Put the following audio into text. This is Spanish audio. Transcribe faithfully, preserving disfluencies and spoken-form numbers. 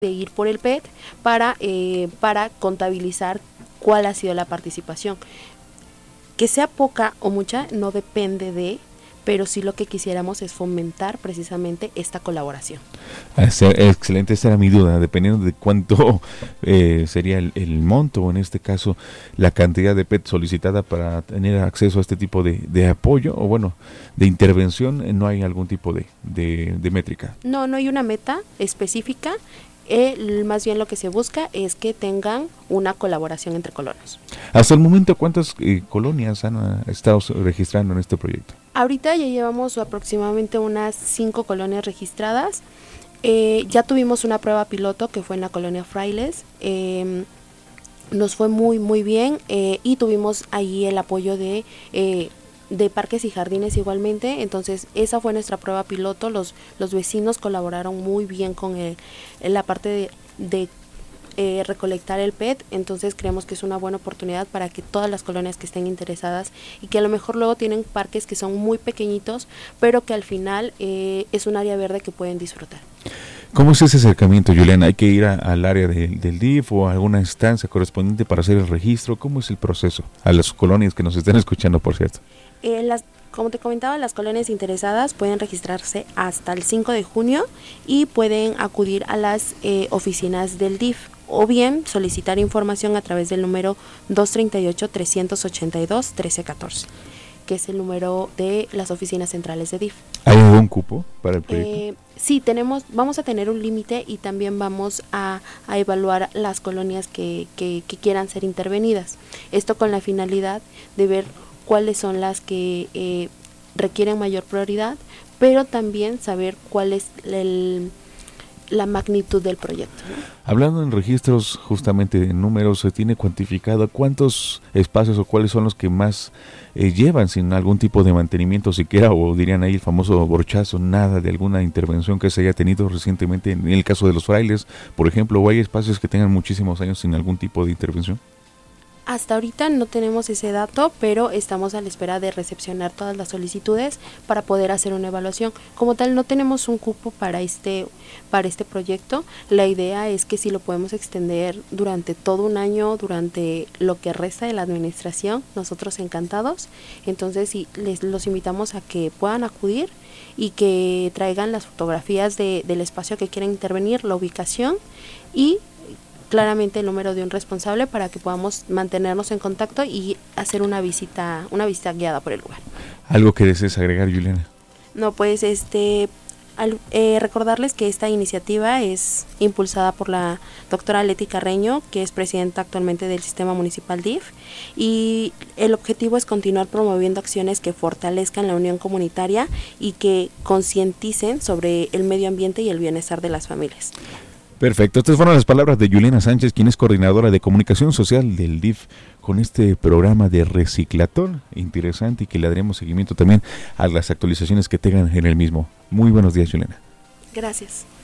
de ir por el P E T para, eh, para contabilizar cuál ha sido la participación. Que sea poca o mucha no depende de, pero sí lo que quisiéramos es fomentar precisamente esta colaboración. Excelente, esa era mi duda, dependiendo de cuánto eh, sería el, el monto, o en este caso la cantidad de P E T solicitada para tener acceso a este tipo de, de apoyo, o bueno, de intervención, no hay algún tipo de, de, de métrica. No, no hay una meta específica. Eh, más bien lo que se busca es que tengan una colaboración entre colonos. Hasta el momento, ¿cuántas eh, colonias han uh, estado registrando en este proyecto? Ahorita ya llevamos aproximadamente unas cinco colonias registradas. Eh, ya tuvimos una prueba piloto que fue en la colonia Frailes. Eh, nos fue muy muy bien eh, y tuvimos ahí el apoyo de... Eh, de Parques y Jardines igualmente. Entonces esa fue nuestra prueba piloto. Los, los vecinos colaboraron muy bien con el, en la parte de, de eh, recolectar el P E T, entonces creemos que es una buena oportunidad para que todas las colonias que estén interesadas y que a lo mejor luego tienen parques que son muy pequeñitos, pero que al final eh, es un área verde que pueden disfrutar. ¿Cómo es ese acercamiento, Juliana? ¿Hay que ir a, al área de, del D I F o a alguna instancia correspondiente para hacer el registro? ¿Cómo es el proceso? A las colonias que nos estén escuchando, por cierto. Eh, las, como te comentaba, las colonias interesadas pueden registrarse hasta el cinco de junio y pueden acudir a las eh, oficinas del D I F o bien solicitar información a través del número dos tres ocho, tres ocho dos, uno tres uno cuatro, que es el número de las oficinas centrales de D I F. ¿Hay algún cupo para el proyecto? Eh, sí, tenemos, vamos a tener un límite y también vamos a, a evaluar las colonias que, que, que quieran ser intervenidas. Esto con la finalidad de ver cuáles son las que eh, requieren mayor prioridad, pero también saber cuál es el, la magnitud del proyecto, ¿no? Hablando en registros, justamente de números, ¿se tiene cuantificado cuántos espacios o cuáles son los que más eh, llevan sin algún tipo de mantenimiento siquiera, o dirían ahí el famoso borchazo, nada de alguna intervención que se haya tenido recientemente en el caso de los Frailes, por ejemplo, o hay espacios que tengan muchísimos años sin algún tipo de intervención? Hasta ahorita no tenemos ese dato, pero estamos a la espera de recepcionar todas las solicitudes para poder hacer una evaluación. Como tal, no tenemos un cupo para este, para este proyecto. La idea es que si lo podemos extender durante todo un año, durante lo que resta de la administración, nosotros encantados. Entonces, sí, les los invitamos a que puedan acudir y que traigan las fotografías de, del espacio que quieren intervenir, la ubicación y claramente el número de un responsable para que podamos mantenernos en contacto y hacer una visita, una visita guiada por el lugar. ¿Algo que desees agregar, Juliana? No, pues este al, eh, recordarles que esta iniciativa es impulsada por la doctora Leti Carreño, que es presidenta actualmente del Sistema Municipal D I F, y el objetivo es continuar promoviendo acciones que fortalezcan la unión comunitaria y que concienticen sobre el medio ambiente y el bienestar de las familias. Perfecto, estas fueron las palabras de Juliana Sánchez, quien es coordinadora de comunicación social del D I F, con este programa de Reciclatón interesante y que le daremos seguimiento también a las actualizaciones que tengan en el mismo. Muy buenos días, Juliana. Gracias.